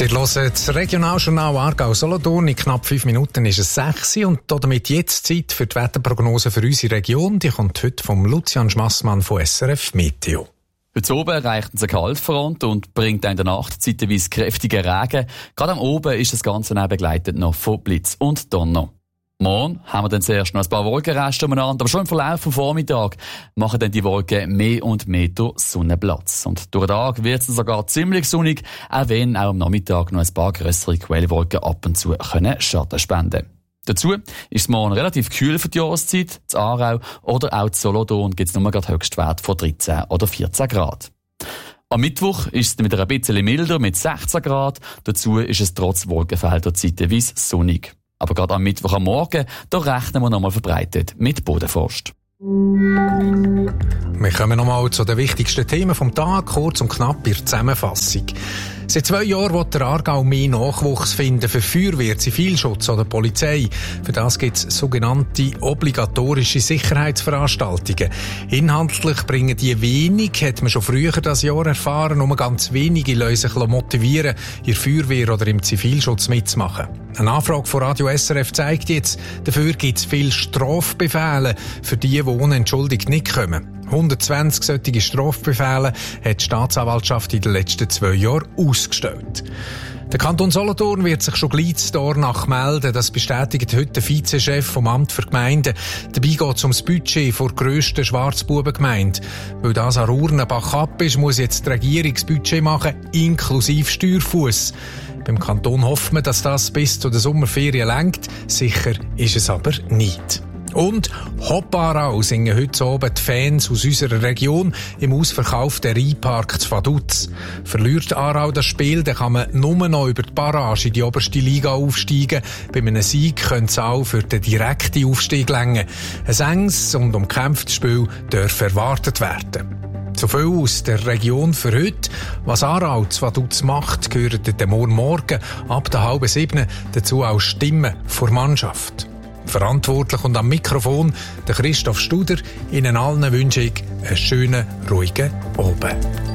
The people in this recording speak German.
Ihr hört das Regionaljournal Aargau-Solothurn. In knapp 5 Minuten ist es 6 Uhr und damit jetzt Zeit für die Wetterprognose für unsere Region. Die kommt heute vom Lucian Schmassmann von SRF Meteo. Heute oben erreicht eine Kaltfront und bringt in der Nacht zeitweise kräftigen Regen. Gerade am Oben ist das Ganze dann begleitet noch von Blitz und Donner. Morgen haben wir dann zuerst noch ein paar Wolkenreste umeinander, aber schon im Verlauf vom Vormittag machen dann die Wolken mehr und mehr Sonnenplatz. Und durch den Tag wird es sogar ziemlich sonnig, auch wenn auch am Nachmittag noch ein paar grössere Quellwolken ab und zu Schatten spenden können. Dazu ist es morgen relativ kühl für die Jahreszeit. In Aarau oder auch in Solothurn gibt es nur gerade Höchstwerte von 13 oder 14 Grad. Am Mittwoch ist es wieder ein bisschen milder mit 16 Grad. Dazu ist es trotz Wolkenfelder zeitweise sonnig. Aber gerade am Mittwoch am Morgen, da rechnen wir nochmal verbreitet mit Bodenfrost. Wir kommen nochmal zu den wichtigsten Themen vom Tag, kurz und knapp in der Zusammenfassung. Seit 2 Jahren will der Aargau mehr Nachwuchs finden für Feuerwehr, Zivilschutz oder Polizei. Für das gibt es sogenannte obligatorische Sicherheitsveranstaltungen. Inhaltlich bringen die wenig, hat man schon früher das Jahr erfahren, nur ganz wenige lassen sich motivieren, in der Feuerwehr oder im Zivilschutz mitzumachen. Eine Anfrage von Radio SRF zeigt jetzt, dafür gibt es viele Strafbefehle für die unentschuldigt nicht kommen. 120 solche Strafbefehle hat die Staatsanwaltschaft in den letzten 2 Jahren ausgestellt. Der Kanton Solothurn wird sich schon gleich danach melden. Das bestätigt heute der Vizechef vom Amt für Gemeinden. Dabei geht es um das Budget der grössten Schwarzbubengemeinde. Weil das an Urnenbach ab ist, muss jetzt die Regierung das Budget machen, inklusive Steuerfuss. Beim Kanton hofft man, dass das bis zu den Sommerferien reicht. Sicher ist es aber nicht. Und Hopp Aarau singen heute oben die Fans aus unserer Region im ausverkauften Rheinpark zu Vaduz. Verliert Aarau das Spiel, dann kann man nur noch über die Barrage in die oberste Liga aufsteigen. Bei einem Sieg könnte es auch für den direkten Aufstieg reichen. Ein enges und umkämpftes Spiel darf erwartet werden. So viel aus der Region für heute. Was Aarau zu Vaduz macht, gehört dann morgen ab der 6:30 dazu auch Stimmen vor Mannschaft. Verantwortlich und am Mikrofon der Christoph Studer. Ihnen allen wünsche ich einen schönen, ruhigen Abend.